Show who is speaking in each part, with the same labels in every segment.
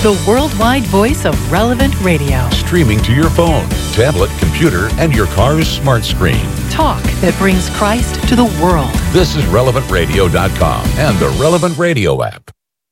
Speaker 1: the worldwide voice of Relevant Radio.
Speaker 2: Streaming to your phone, tablet, computer, and your car's smart screen.
Speaker 1: Talk that brings Christ to the world.
Speaker 2: This is RelevantRadio.com and the Relevant Radio app.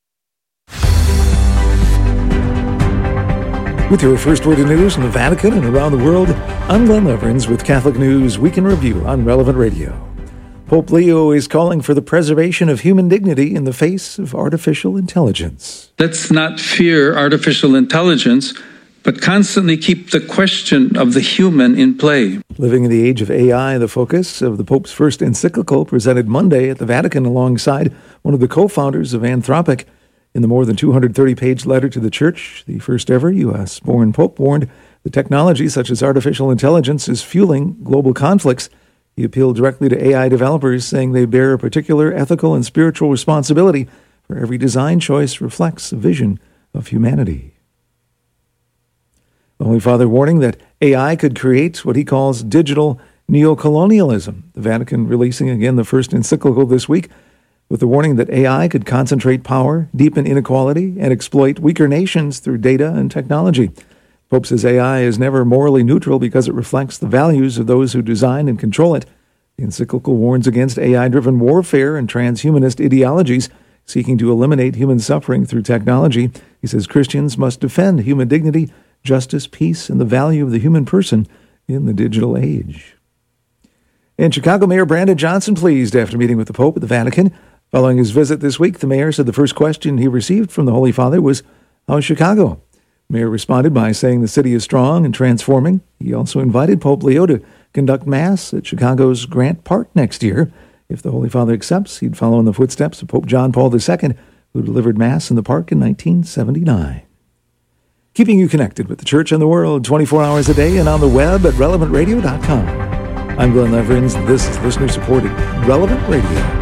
Speaker 3: With your first word of news from the Vatican and around the world, I'm Glenn Leverins with Catholic News Week in Review on Relevant Radio. Pope Leo is calling for the preservation of human dignity in the face of artificial intelligence.
Speaker 4: Let's not fear artificial intelligence, but constantly keep the question of the human in play.
Speaker 3: Living in the age of AI, the focus of the Pope's first encyclical presented Monday at the Vatican alongside one of the co-founders of Anthropic. In the more than 230-page letter to the Church, the first ever U.S.-born Pope warned that technology such as artificial intelligence is fueling global conflicts. He appealed directly to AI developers, saying they bear a particular ethical and spiritual responsibility, for every design choice reflects a vision of humanity. The Holy Father warning that AI could create what he calls digital neocolonialism. The Vatican releasing again the first encyclical this week, with the warning that AI could concentrate power, deepen inequality, and exploit weaker nations through data and technology. Pope says AI is never morally neutral because it reflects the values of those who design and control it. The encyclical warns against AI-driven warfare and transhumanist ideologies seeking to eliminate human suffering through technology. He says Christians must defend human dignity, justice, peace, and the value of the human person in the digital age. And Chicago Mayor Brandon Johnson pleased after meeting with the Pope at the Vatican. Following his visit this week, the mayor said the first question he received from the Holy Father was, "How's Chicago?" The mayor responded by saying the city is strong and transforming. He also invited Pope Leo to conduct Mass at Chicago's Grant Park next year. If the Holy Father accepts, he'd follow in the footsteps of Pope John Paul II, who delivered Mass in the park in 1979. Keeping you connected with the Church and the world 24 hours a day and on the web at RelevantRadio.com. I'm Glenn Leverins. This is listener-supported Relevant Radio.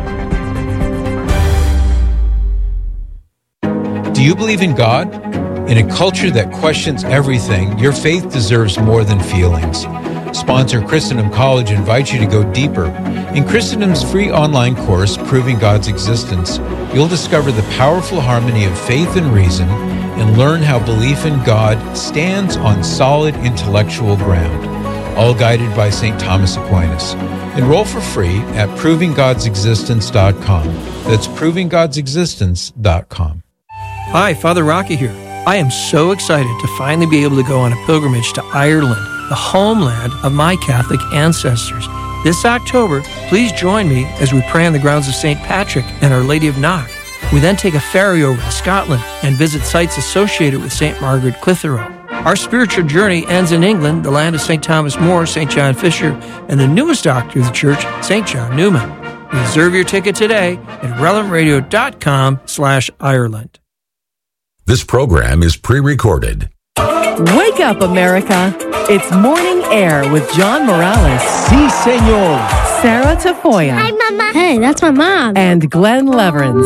Speaker 5: Do you believe in God? In a culture that questions everything, your faith deserves more than feelings. Sponsor Christendom College invites you to go deeper. In Christendom's free online course, Proving God's Existence, you'll discover the powerful harmony of faith and reason and learn how belief in God stands on solid intellectual ground, all guided by St. Thomas Aquinas. Enroll for free at ProvingGod'sExistence.com. That's ProvingGod'sExistence.com.
Speaker 6: Hi, Father Rocky here. I am so excited to finally be able to go on a pilgrimage to Ireland, the homeland of my Catholic ancestors. This October, please join me as we pray on the grounds of St. Patrick and Our Lady of Knock. We then take a ferry over to Scotland and visit sites associated with St. Margaret Clitheroe. Our spiritual journey ends in England, the land of St. Thomas More, St. John Fisher, and the newest doctor of the Church, St. John Newman. Reserve your ticket today at RelevantRadio.com/Ireland.
Speaker 2: This program is pre-recorded.
Speaker 1: Wake up, America. It's Morning Air with John Morales.
Speaker 7: Si, senor.
Speaker 1: Sarah Tafoya.
Speaker 8: Hi, Mama. Hey, that's my mom.
Speaker 1: And Glenn Leverins.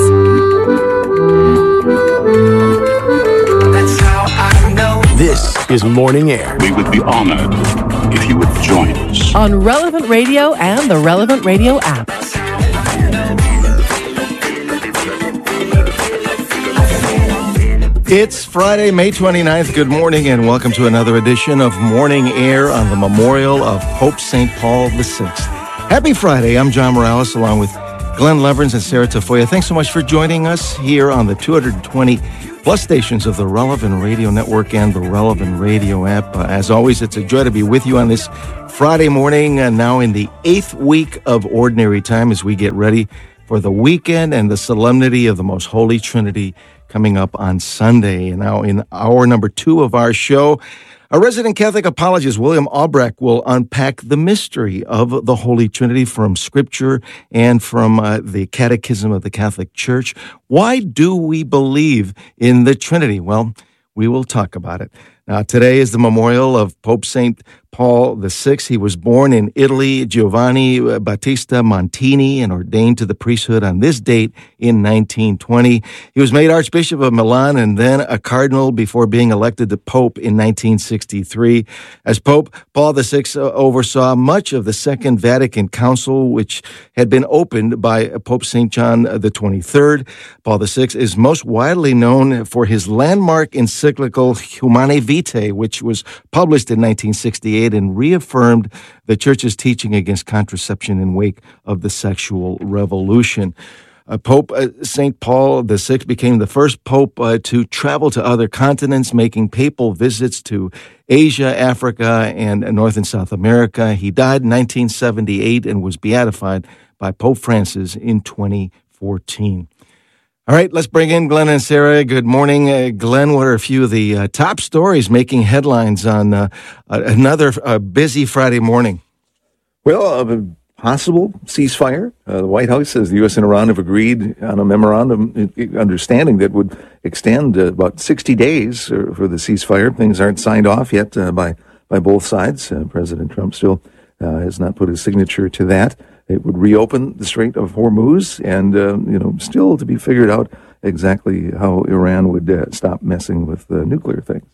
Speaker 7: That's how I know. This is Morning Air.
Speaker 9: We would be honored if you would join us.
Speaker 1: On Relevant Radio and the Relevant Radio app.
Speaker 7: It's Friday, May 29th. Good morning and welcome to another edition of Morning Air on the memorial of Pope St. Paul VI. Happy Friday. I'm John Morales along with Glenn Leverins and Sarah Tafoya. Thanks so much for joining us here on the 220 plus stations of the Relevant Radio Network and the Relevant Radio app. As always, it's a joy to be with you on this Friday morning, now in the 8th week of Ordinary Time as we get ready for the weekend and the solemnity of the Most Holy Trinity coming up on Sunday. And now in hour number 2 of our show, our resident Catholic apologist, William Albrecht, will unpack the mystery of the Holy Trinity from Scripture and from the Catechism of the Catholic Church. Why do we believe in the Trinity? Well, we will talk about it. Now, today is the memorial of Pope St. Paul VI. He was born in Italy, Giovanni Battista Montini, and ordained to the priesthood on this date in 1920. He was made Archbishop of Milan and then a cardinal before being elected to Pope in 1963. As Pope, Paul VI oversaw much of the Second Vatican Council, which had been opened by Pope St. John the 23rd. Paul VI is most widely known for his landmark encyclical Humanae Vitae, which was published in 1968 and reaffirmed the Church's teaching against contraception in wake of the sexual revolution. Pope St. Paul VI became the first pope to travel to other continents, making papal visits to Asia, Africa, and North and South America. He died in 1978 and was beatified by Pope Francis in 2014. All right, let's bring in Glenn and Sarah. Good morning. Glenn, what are a few of the top stories making headlines on another busy Friday morning?
Speaker 3: Well, a possible ceasefire. The White House says the U.S. and Iran have agreed on a memorandum understanding that would extend about 60 days for the ceasefire. Things aren't signed off yet by both sides. President Trump still has not put his signature to that. It would reopen the Strait of Hormuz, and still to be figured out exactly how Iran would stop messing with nuclear things.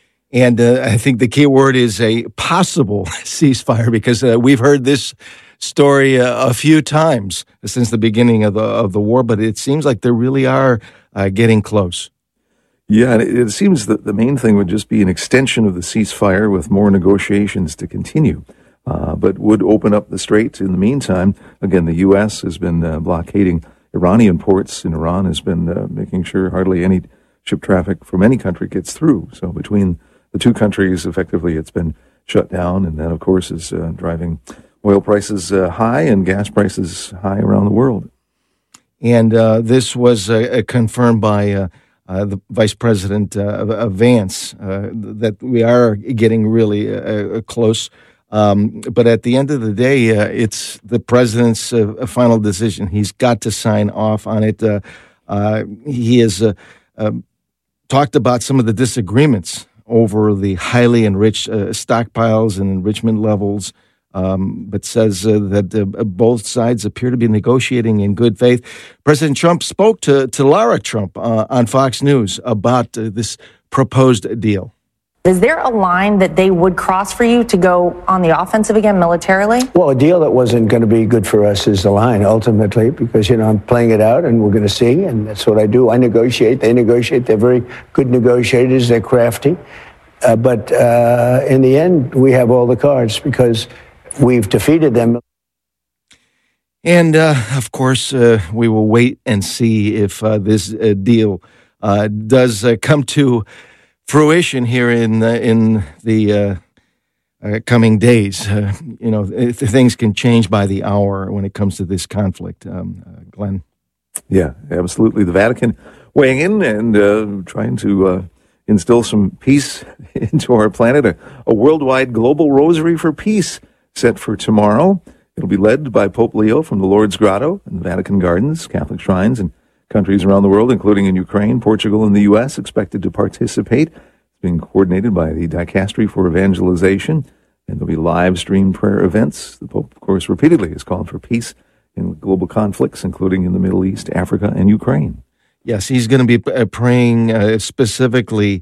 Speaker 7: And I think the key word is a possible ceasefire, because we've heard this story a few times since the beginning of the war, but it seems like they really are getting close.
Speaker 3: Yeah, and it seems that the main thing would just be an extension of the ceasefire with more negotiations to continue. But would open up the strait in the meantime. Again, the U.S. has been blockading Iranian ports, and Iran has been making sure hardly any ship traffic from any country gets through. So between the two countries, effectively, it's been shut down, and that, of course, is driving oil prices high and gas prices high around the world.
Speaker 7: And this was confirmed by the Vice President Vance, that we are getting really close. But at the end of the day, it's the president's final decision. He's got to sign off on it. He has talked about some of the disagreements over the highly enriched stockpiles and enrichment levels, but says that both sides appear to be negotiating in good faith. President Trump spoke to Lara Trump on Fox News about this proposed deal.
Speaker 10: Is there a line that they would cross for you to go on the offensive again militarily?
Speaker 11: Well, a deal that wasn't going to be good for us is the line, ultimately, because, I'm playing it out and we're going to see, and that's what I do. I negotiate. They negotiate. They're very good negotiators. They're crafty. But in the end, we have all the cards because we've defeated them.
Speaker 7: And, of course, we will wait and see if this deal does come to fruition here in the coming days. Things can change by the hour when it comes to this conflict. Glenn?
Speaker 3: Yeah, absolutely. The Vatican weighing in and trying to instill some peace into our planet. A worldwide global rosary for peace set for tomorrow. It'll be led by Pope Leo from the Lourdes Grotto and the Vatican Gardens, Catholic shrines, and countries around the world, including in Ukraine, Portugal, and the U.S., expected to participate. It's being coordinated by the Dicastery for Evangelization, and there'll be live-stream prayer events. The Pope, of course, repeatedly has called for peace in global conflicts, including in the Middle East, Africa, and Ukraine.
Speaker 7: Yes, he's going to be praying specifically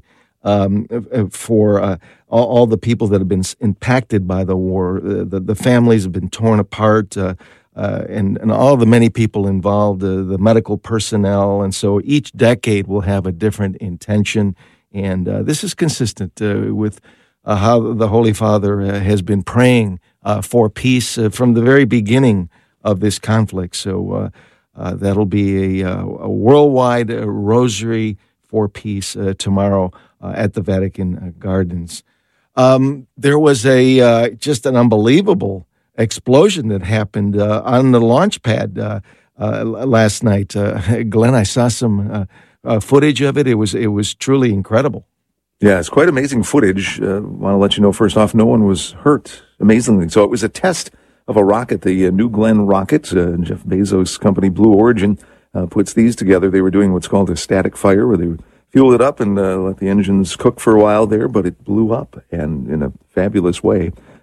Speaker 7: for all the people that have been impacted by the war. The families have been torn apart, and all the many people involved, the medical personnel. And so each decade will have a different intention. And this is consistent with how the Holy Father has been praying for peace from the very beginning of this conflict. So that'll be a worldwide rosary for peace tomorrow at the Vatican Gardens. There was just an unbelievable explosion that happened on the launch pad last night. Glenn, I saw some footage of it. It was truly incredible.
Speaker 3: Yeah, it's quite amazing footage. I want to let you know, first off, no one was hurt, amazingly. So it was a test of a rocket, the New Glenn rocket. Jeff Bezos' company Blue Origin puts these together. They were doing what's called a static fire, where they fueled it up and let the engines cook for a while there, but it blew up, and in a fabulous way.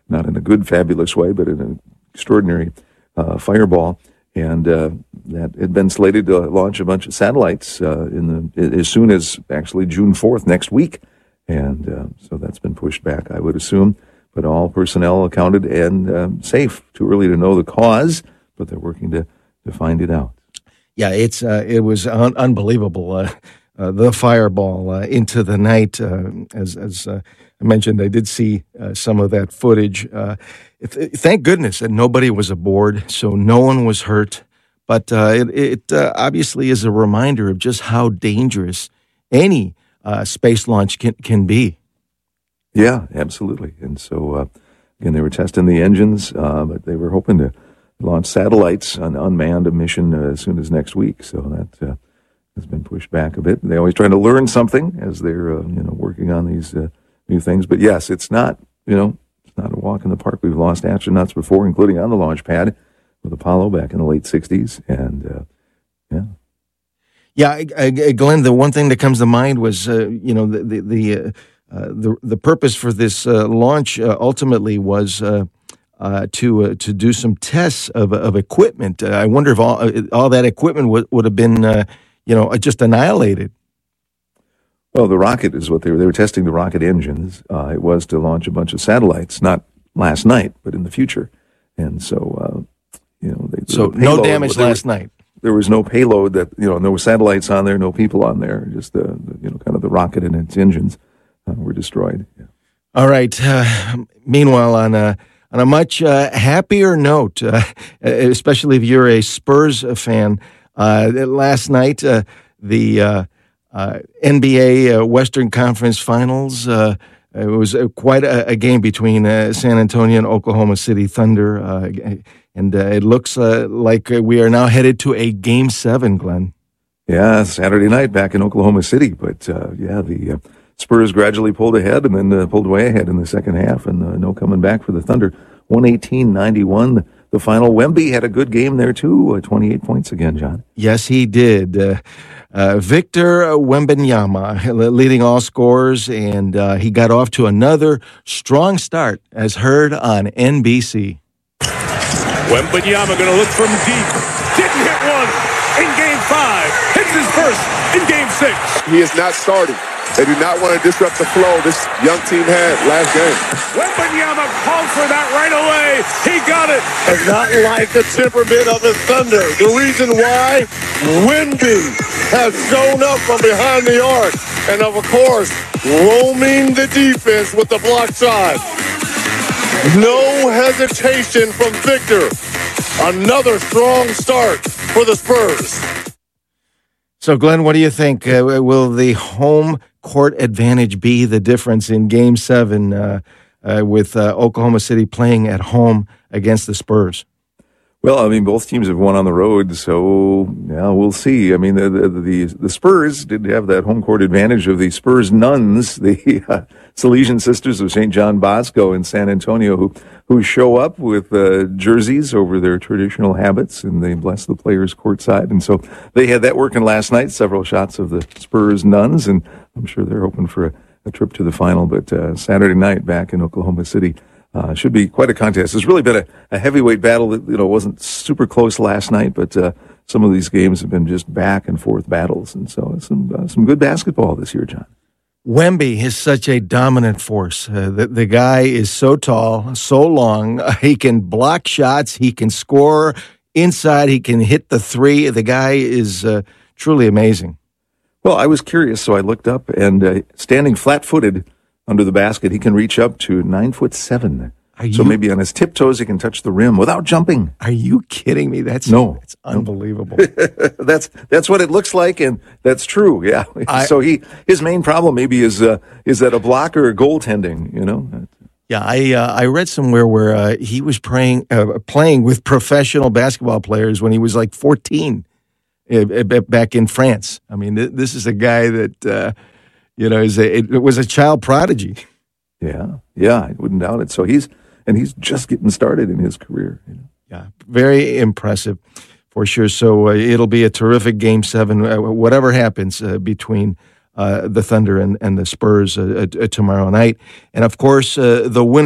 Speaker 3: not in a good, fabulous way, but in an extraordinary fireball. And that had been slated to launch a bunch of satellites as soon as actually June 4th, next week. And so that's been pushed back, I would assume. But all personnel accounted and safe. Too early to know the cause, but they're working to find it out.
Speaker 7: Yeah, it was unbelievable. The fireball into the night. As I mentioned, I did see some of that footage. Thank goodness that nobody was aboard, so no one was hurt. But it obviously is a reminder of just how dangerous any space launch can be.
Speaker 3: Yeah, absolutely. And so, again, they were testing the engines, but they were hoping to launch satellites on unmanned mission as soon as next week. So that has been pushed back a bit. They're always trying to learn something as they're working on these new things. But yes, it's not it's not a walk in the park. We've lost astronauts before, including on the launch pad with Apollo back in the late '60s, and
Speaker 7: Glenn. The one thing that comes to mind was the purpose for this launch ultimately was to do some tests of equipment. I wonder if all that equipment would have been just annihilated.
Speaker 3: Well, the rocket is what they were testing the rocket engines. It was to launch a bunch of satellites, not last night, but in the future. And so,
Speaker 7: no damage last night.
Speaker 3: There was no payload no satellites on there, no people on there. Just kind of the rocket and its engines were destroyed. Yeah.
Speaker 7: All right. Meanwhile, on a much happier note, especially if you're a Spurs fan, last night the NBA Western Conference Finals. It was quite a game between San Antonio and Oklahoma City Thunder, and it looks like we are now headed to a Game 7, Glenn.
Speaker 3: Yeah, Saturday night back in Oklahoma City, but the Spurs gradually pulled ahead and then pulled way ahead in the second half, and no coming back for the Thunder. 118-91, the final. Wemby had a good game there, too, 28 points again, John.
Speaker 7: Yes, he did. Victor Wembanyama leading all scorers, and he got off to another strong start, as heard on NBC.
Speaker 12: Wembanyama going to look from deep. Didn't hit one in Game 5. Hits his first in Game 6.
Speaker 13: He is not starting. They do not want to disrupt the flow this young team had last game.
Speaker 12: Wembanyama called for that right away. He got it.
Speaker 13: It's not like the temperament of the Thunder. The reason why, Wemby has shown up from behind the arc. And of course, roaming the defense with the block shot. No hesitation from Victor. Another strong start for the Spurs.
Speaker 7: So, Glenn, what do you think? Will the home court advantage be the difference in Game 7 with Oklahoma City playing at home against the Spurs?
Speaker 3: Well, I mean, both teams have won on the road, so yeah, we'll see. I mean, the Spurs did have that home court advantage of the Spurs nuns, the Salesian Sisters of St. John Bosco in San Antonio, who show up with jerseys over their traditional habits, and they bless the players courtside. And so they had that working last night, several shots of the Spurs nuns, and I'm sure they're hoping for a trip to the final. But Saturday night back in Oklahoma City, should be quite a contest. It's really been a heavyweight battle that wasn't super close last night, but some of these games have been just back and forth battles, and so some good basketball this year, John.
Speaker 7: Wemby is such a dominant force. The guy is so tall, so long. He can block shots. He can score inside. He can hit the three. The guy is truly amazing.
Speaker 3: Well, I was curious, so I looked up, and standing flat-footed under the basket, he can reach up to 9'7". So maybe on his tiptoes, he can touch the rim without jumping.
Speaker 7: Are you kidding me? That's unbelievable.
Speaker 3: That's what it looks like, and that's true. Yeah. So his main problem maybe is that a block or a goaltending.
Speaker 7: Yeah, I read somewhere where he was playing with professional basketball players when he was like 14 back in France. I mean, this is a guy that. It was a child prodigy.
Speaker 3: Yeah, I wouldn't doubt it. So he's just getting started in his career.
Speaker 7: Yeah, very impressive for sure. So it'll be a terrific Game 7, whatever happens between the Thunder and the Spurs tomorrow night. And of course, the winner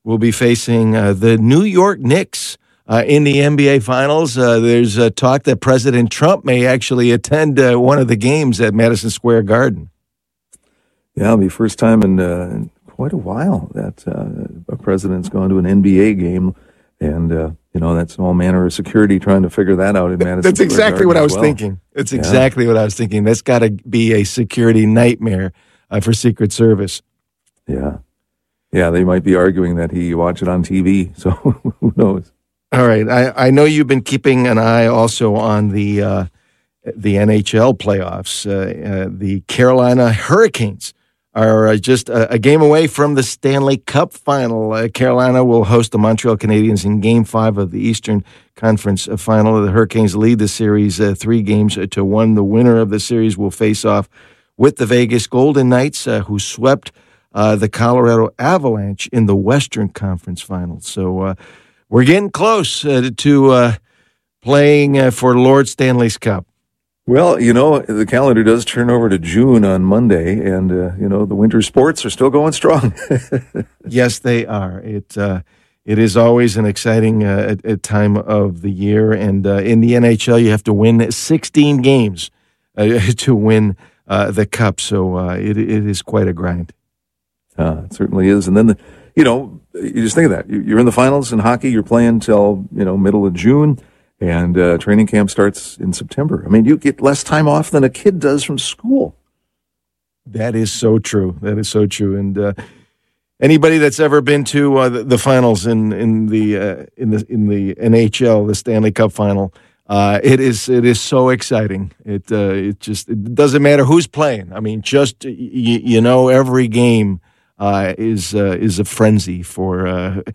Speaker 7: will be facing the New York Knicks in the NBA Finals. There's talk that President Trump may actually attend one of the games at Madison Square Garden.
Speaker 3: Yeah, it'll be first time in quite a while that a president's gone to an NBA game, and that's all manner of security trying to figure that out in Madison.
Speaker 7: That's
Speaker 3: Square
Speaker 7: exactly
Speaker 3: Garden
Speaker 7: what I was
Speaker 3: as well.
Speaker 7: thinking. It's exactly what I was thinking. That's got to be a security nightmare for Secret Service.
Speaker 3: Yeah. Yeah, they might be arguing that he watched it on TV, so who knows?
Speaker 7: All right. I know you've been keeping an eye also on the NHL playoffs. The Carolina Hurricanes are just a game away from the Stanley Cup final. Carolina will host the Montreal Canadiens in Game 5 of the Eastern Conference Final. The Hurricanes lead the series 3-1. The winner of the series will face off with the Vegas Golden Knights, who swept the Colorado Avalanche in the Western Conference Finals. So we're getting close to playing for Lord Stanley's Cup.
Speaker 3: Well, the calendar does turn over to June on Monday, and, the winter sports are still going strong.
Speaker 7: Yes, they are. It is always an exciting time of the year, and in the NHL, you have to win 16 games to win the Cup, so it is quite a grind.
Speaker 3: It certainly is. And then, you just think of that. You're in the finals in hockey. You're playing till, middle of June, and training camp starts in September. I mean, you get less time off than a kid does from school.
Speaker 7: That is so true. That is so true. And anybody that's ever been to the finals in the NHL, the Stanley Cup final, it is so exciting. It doesn't matter who's playing. I mean, just every game is a frenzy for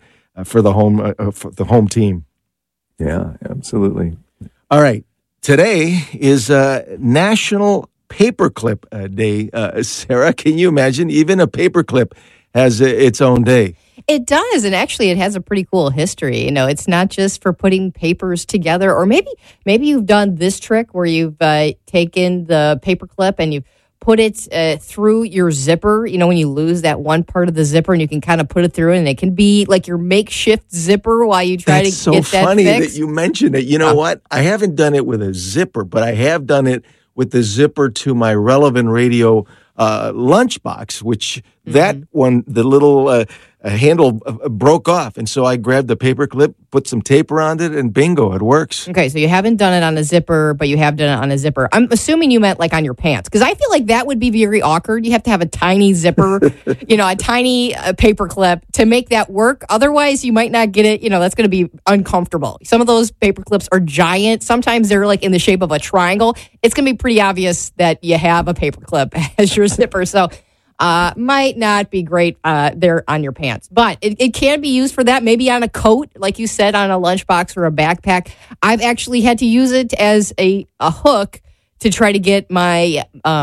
Speaker 7: the home team.
Speaker 3: Yeah, absolutely.
Speaker 7: All right, today is National Paperclip Day. Sarah, can you imagine? Even a paperclip has its own day.
Speaker 14: It does, and actually it has a pretty cool history. It's not just for putting papers together, or maybe you've done this trick where you've taken the paperclip and you've put it through your zipper, when you lose that one part of the zipper, and you can kind of put it through, and it can be like your makeshift zipper while you try to get that fixed.
Speaker 7: It's so funny that you mentioned it. You know what? I haven't done it with a zipper, but I have done it with the zipper to my Relevant Radio lunchbox, which that one, the little handle broke off. And so I grabbed the paper clip, put some tape around it, and bingo, it works.
Speaker 14: Okay, so you haven't done it on a zipper, but you have done it on a zipper. I'm assuming you meant like on your pants, because I feel like that would be very awkward. You have to have a tiny zipper, a tiny paper clip to make that work. Otherwise, you might not get it. That's going to be uncomfortable. Some of those paper clips are giant. Sometimes they're like in the shape of a triangle. It's going to be pretty obvious that you have a paper clip as your zipper. So might not be great there on your pants, but it can be used for that. Maybe on a coat, like you said, on a lunchbox or a backpack. I've actually had to use it as a hook to try to get my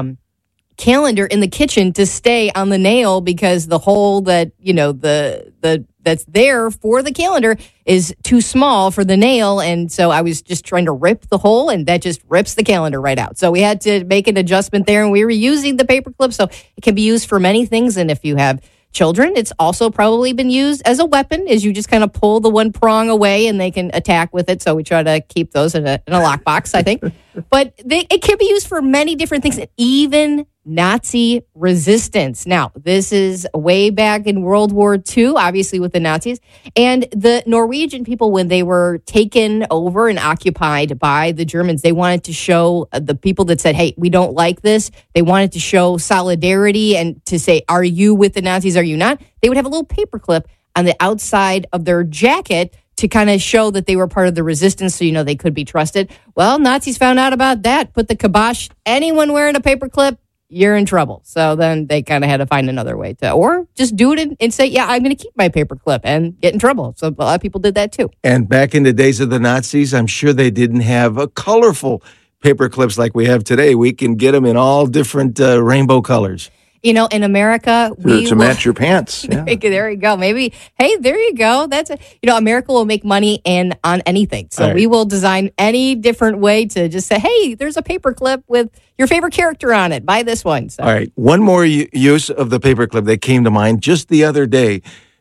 Speaker 14: calendar in the kitchen to stay on the nail, because the hole that that's there for the calendar is too small for the nail, and so I was just trying to rip the hole, and that just rips the calendar right out. So we had to make an adjustment there, and we were using the paper clip, so it can be used for many things. And if you have children, it's also probably been used as a weapon, as you just kind of pull the one prong away and they can attack with it. So we try to keep those in a lockbox, I think. But it can be used for many different things, even Nazi resistance. Now, this is way back in World War II, obviously with the Nazis. And the Norwegian people, when they were taken over and occupied by the Germans, they wanted to show the people that said, hey, we don't like this. They wanted to show solidarity and to say, are you with the Nazis? Are you not? They would have a little paperclip on the outside of their jacket to kind of show that they were part of the resistance, so, they could be trusted. Well, Nazis found out about that, put the kibosh. Anyone wearing a paperclip, you're in trouble. So then they kind of had to find another way to, or just do it and say, yeah, I'm going to keep my paperclip and get in trouble. So a lot of people did that too.
Speaker 7: And back in the days of the Nazis, I'm sure they didn't have a colorful paper clips like we have today. We can get them in all different rainbow colors.
Speaker 14: In America,
Speaker 3: to match your pants. Yeah.
Speaker 14: There you go. Maybe, hey, there you go. That's America will make money on anything. So we will design any different way to just say, hey, there's a paper clip with your favorite character on it. Buy this one. So.
Speaker 7: All right. One more use of the paper clip that came to mind just the other day.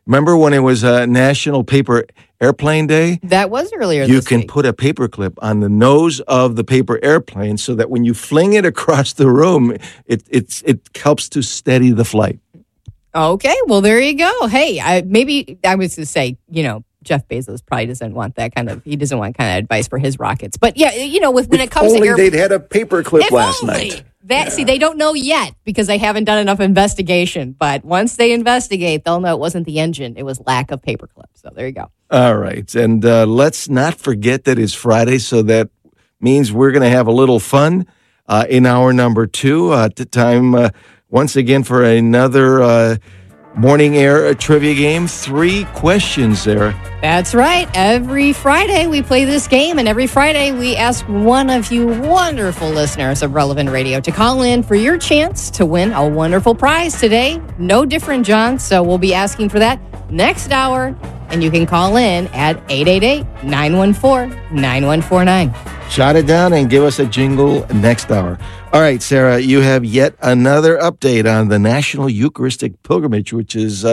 Speaker 7: Remember when it was National Paper Airplane Day?
Speaker 14: That was earlier
Speaker 7: You
Speaker 14: this
Speaker 7: can
Speaker 14: week.
Speaker 7: put a paperclip on the nose of the paper airplane so that when you fling it across the room, it helps to steady the flight.
Speaker 14: Okay, well, there you go. Hey, I was going to say, Jeff Bezos probably doesn't want that kind of advice for his rockets. But yeah, when it comes to
Speaker 3: only they'd had a paperclip last night.
Speaker 14: See, they don't know yet because they haven't done enough investigation. But once they investigate, they'll know it wasn't the engine. It was lack of paperclip. So there you go.
Speaker 7: All right. And let's not forget that it's Friday, so that means we're going to have a little fun in hour number 2. Time once again for another Morning Air trivia game. 3 questions, Sarah.
Speaker 14: That's right. Every Friday we play this game, and every Friday we ask one of you wonderful listeners of Relevant Radio to call in for your chance to win a wonderful prize today. No different, John, so we'll be asking for that next hour, and you can call in at 888-914-9149.
Speaker 7: Jot it down and give us a jingle next hour. All right, Sarah, you have yet another update on the National Eucharistic Pilgrimage, which is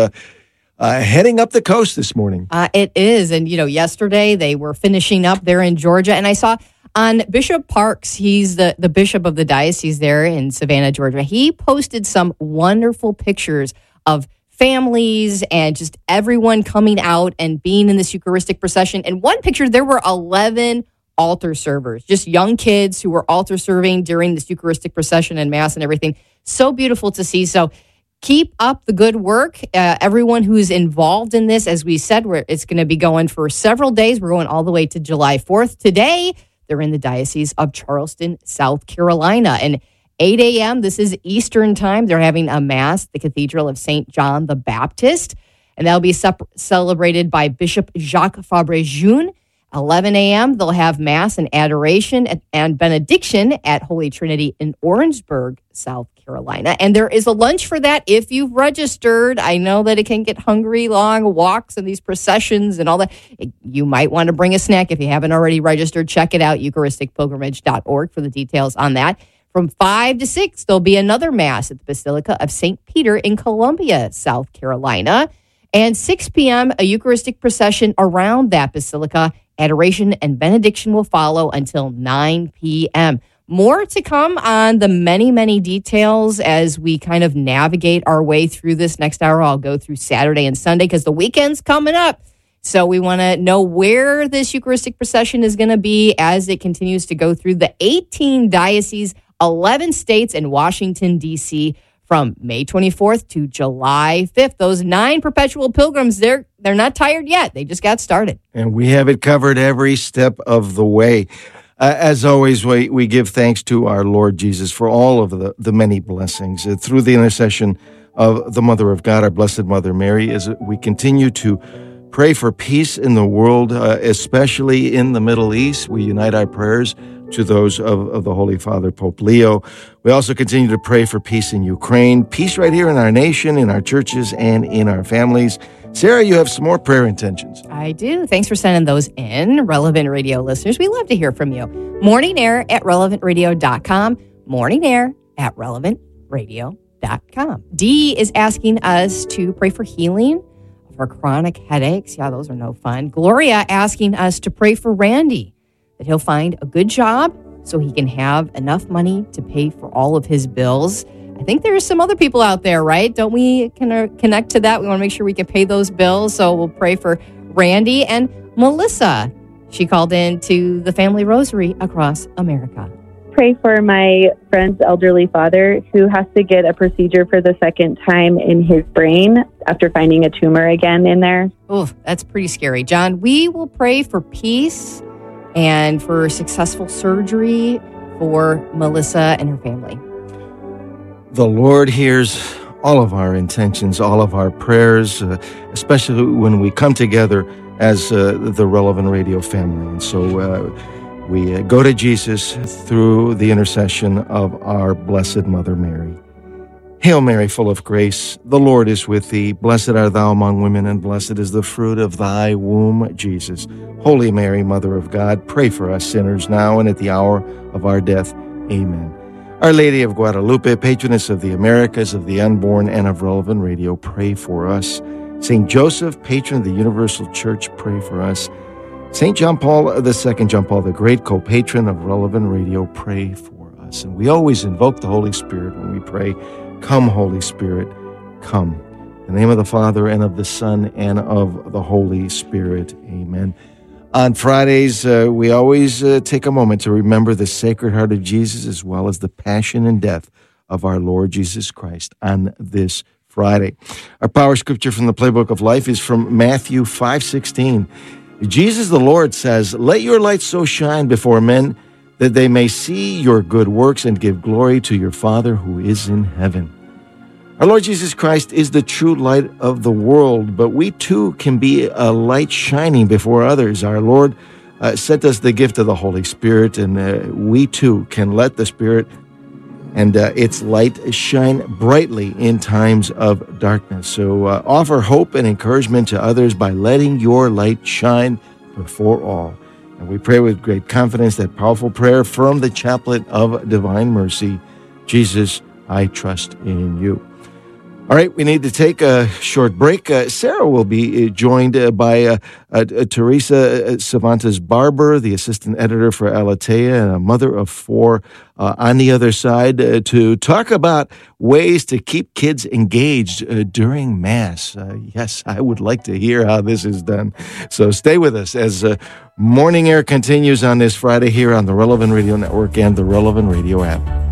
Speaker 7: heading up the coast this morning.
Speaker 14: It is. And, yesterday they were finishing up there in Georgia. And I saw on Bishop Parks, he's the bishop of the diocese there in Savannah, Georgia. He posted some wonderful pictures of families and just everyone coming out and being in this Eucharistic procession. In one picture, there were 11 altar servers, just young kids who were altar serving during this Eucharistic procession and Mass and everything. So beautiful to see. So keep up the good work. Everyone who's involved in this, as we said, it's going to be going for several days. We're going all the way to July 4th. Today, they're in the Diocese of Charleston, South Carolina. And 8 a.m., this is Eastern time, they're having a Mass at the Cathedral of St. John the Baptist. And that'll be celebrated by Bishop Jacques Fabre-June. 11 a.m., they'll have Mass and adoration and benediction at Holy Trinity in Orangeburg, South Carolina. And there is a lunch for that if you've registered. I know that it can get hungry, long walks and these processions and all that. You might want to bring a snack if you haven't already registered. Check it out, eucharisticpilgrimage.org for the details on that. From 5 to 6, there'll be another Mass at the Basilica of St. Peter in Columbia, South Carolina. And 6 p.m., a Eucharistic procession around that basilica. Adoration and benediction will follow until 9 p.m. More to come on the many, many details as we kind of navigate our way through this next hour. I'll go through Saturday and Sunday because the weekend's coming up. So we want to know where this Eucharistic procession is going to be as it continues to go through the 18 dioceses, 11 states, and Washington, D.C., from May 24th to July 5th. Those 9 perpetual pilgrims, they're not tired yet. They just got started.
Speaker 7: And we have it covered every step of the way. As always, we give thanks to our Lord Jesus for all of the many blessings through the intercession of the Mother of God, our Blessed Mother Mary, as we continue to pray for peace in the world, especially in the Middle East. We unite our prayers to those of the Holy Father, Pope Leo. We also continue to pray for peace in Ukraine, peace right here in our nation, in our churches, and in our families. Sarah, you have some more prayer intentions.
Speaker 14: I do. Thanks for sending those in, Relevant Radio listeners. We love to hear from you. Morning Air at relevantradio.com. Morning Air at relevantradio.com. Dee is asking us to pray for healing of our chronic headaches. Yeah, those are no fun. Gloria asking us to pray for Randy, that he'll find a good job so he can have enough money to pay for all of his bills. I think there's some other people out there, right? Don't we connect to that? We want to make sure we can pay those bills. So we'll pray for Randy. And Melissa, she called in to the Family Rosary across America.
Speaker 15: Pray for my friend's elderly father who has to get a procedure for the second time in his brain after finding a tumor again in there.
Speaker 14: Oh, that's pretty scary. John, we will pray for peace and for successful surgery for Melissa and her family.
Speaker 7: The Lord hears all of our intentions, all of our prayers, especially when we come together as the Relevant Radio family. And so we go to Jesus through the intercession of our Blessed Mother Mary. Hail Mary, full of grace, the Lord is with thee. Blessed art thou among women, and blessed is the fruit of thy womb, Jesus. Holy Mary, Mother of God, pray for us sinners now and at the hour of our death. Amen. Our Lady of Guadalupe, patroness of the Americas, of the unborn, and of Relevant Radio, pray for us. St. Joseph, patron of the Universal Church, pray for us. St. John Paul II, John Paul the Great, co-patron of Relevant Radio, pray for us. And we always invoke the Holy Spirit when we pray, come, Holy Spirit, come. In the name of the Father, and of the Son, and of the Holy Spirit. Amen. On Fridays, we always take a moment to remember the Sacred Heart of Jesus, as well as the passion and death of our Lord Jesus Christ on this Friday. Our power scripture from the Playbook of Life is from Matthew 5:16. Jesus the Lord says, "Let your light so shine before men that they may see your good works and give glory to your Father who is in heaven." Our Lord Jesus Christ is the true light of the world, but we too can be a light shining before others. Our Lord sent us the gift of the Holy Spirit, and we too can let the Spirit and its light shine brightly in times of darkness. So offer hope and encouragement to others by letting your light shine before all. And we pray with great confidence that powerful prayer from the Chaplet of Divine Mercy. Jesus, I trust in you. All right, we need to take a short break. Sarah will be joined by Teresa Cervantes Barber, the assistant editor for Aletea and a mother of four, on the other side to talk about ways to keep kids engaged during Mass. Yes, I would like to hear how this is done. So stay with us as Morning Air continues on this Friday here on the Relevant Radio Network and the Relevant Radio app.